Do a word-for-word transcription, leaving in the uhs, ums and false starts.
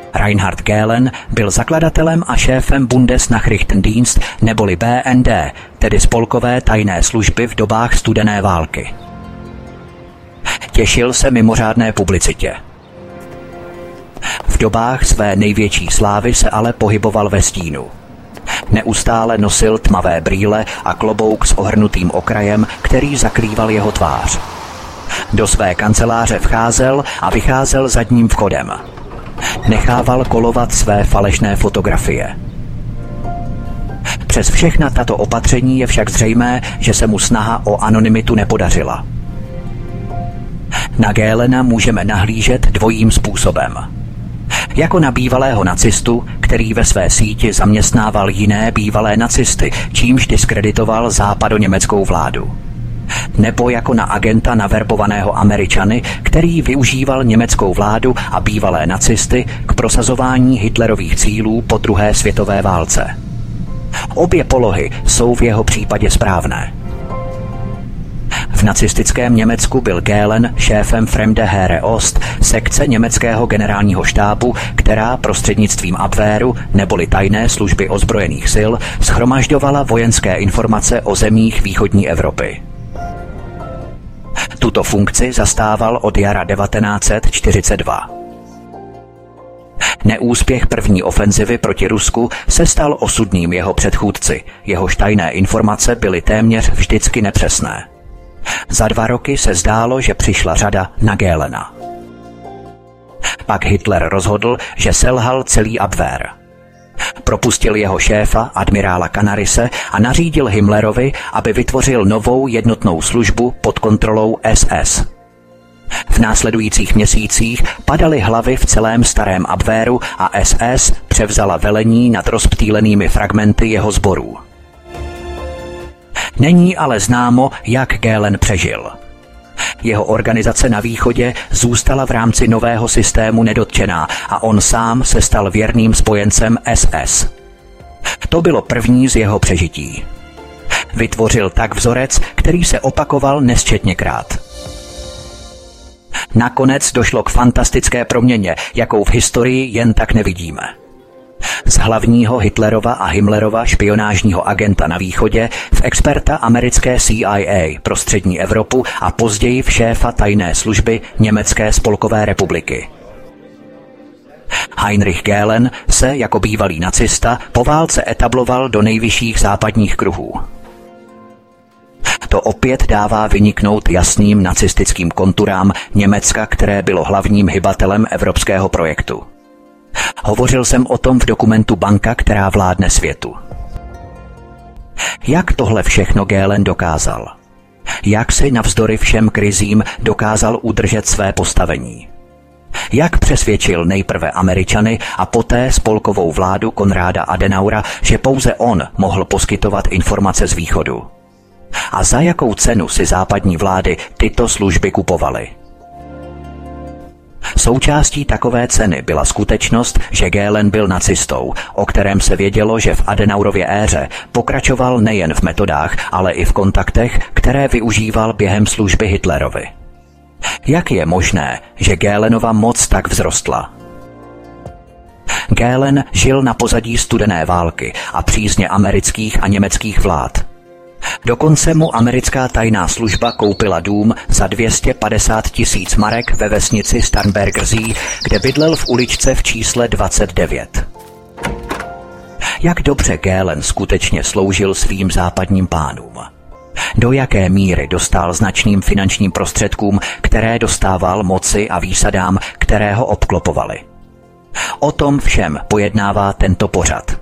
Reinhard Gehlen byl zakladatelem a šéfem Bundesnachrichtendienst neboli B N D, tedy spolkové tajné služby v dobách studené války. Těšil se mimořádné publicitě. V dobách své největší slávy se ale pohyboval ve stínu. Neustále nosil tmavé brýle a klobouk s ohrnutým okrajem, který zakrýval jeho tvář. Do své kanceláře vcházel a vycházel zadním vchodem. Nechával kolovat své falešné fotografie. Přes všechna tato opatření je však zřejmé, že se mu snaha o anonymitu nepodařila. Na Gehlena můžeme nahlížet dvojím způsobem. Jako na bývalého nacistu, který ve své síti zaměstnával jiné bývalé nacisty, čímž diskreditoval západoněmeckou vládu. Nebo jako na agenta naverbovaného Američany, který využíval německou vládu a bývalé nacisty k prosazování Hitlerových cílů po druhé světové válce. Obě polohy jsou v jeho případě správné. V nacistickém Německu byl Gehlen šéfem Fremde Heere Ost, sekce německého generálního štábu, která prostřednictvím Abwehru neboli tajné služby ozbrojených sil shromažďovala vojenské informace o zemích východní Evropy. Tuto funkci zastával od jara devatenáct set čtyřicet dva. Neúspěch první ofenzivy proti Rusku se stal osudným jeho předchůdci, jehož tajné informace byly téměř vždycky nepřesné. Za dva roky se zdálo, že přišla řada na Gehlena. Pak Hitler rozhodl, že selhal celý Abwehr. Propustil jeho šéfa, admirála Canarise, a nařídil Himmlerovi, aby vytvořil novou jednotnou službu pod kontrolou S S. V následujících měsících padaly hlavy v celém starém Abwehru a S S převzala velení nad rozptýlenými fragmenty jeho sborů. Není ale známo, jak Gehlen přežil. Jeho organizace na východě zůstala v rámci nového systému nedotčená a on sám se stal věrným spojencem S S. To bylo první z jeho přežití. Vytvořil tak vzorec, který se opakoval nesčetněkrát. Nakonec došlo k fantastické proměně, jakou v historii jen tak nevidíme. Z hlavního Hitlerova a Himmlerova špionážního agenta na východě v experta americké C I A pro střední Evropu a později v šéfa tajné služby Německé spolkové republiky. Heinrich Gehlen se jako bývalý nacista po válce etabloval do nejvyšších západních kruhů. To opět dává vyniknout jasným nacistickým konturám Německa, které bylo hlavním hybatelem evropského projektu. Hovořil jsem o tom v dokumentu Banka, která vládne světu. Jak tohle všechno Gehlen dokázal? Jak si navzdory všem krizím dokázal udržet své postavení? Jak přesvědčil nejprve Američany a poté spolkovou vládu Konráda Adenaura, že pouze on mohl poskytovat informace z východu? A za jakou cenu si západní vlády tyto služby kupovaly? Součástí takové ceny byla skutečnost, že Gehlen byl nacistou, o kterém se vědělo, že v Adenaurově éře pokračoval nejen v metodách, ale i v kontaktech, které využíval během služby Hitlerovi. Jak je možné, že Gehlenova moc tak vzrostla? Gehlen žil na pozadí studené války a přízně amerických a německých vlád. Dokonce mu americká tajná služba koupila dům za dvě stě padesát tisíc marek ve vesnici Starnberger See, kde bydlel v uličce v čísle dvacet devět. Jak dobře Gehlen skutečně sloužil svým západním pánům? Do jaké míry dostal značným finančním prostředkům, které dostával moci a výsadám, které ho obklopovaly? O tom všem pojednává tento pořad.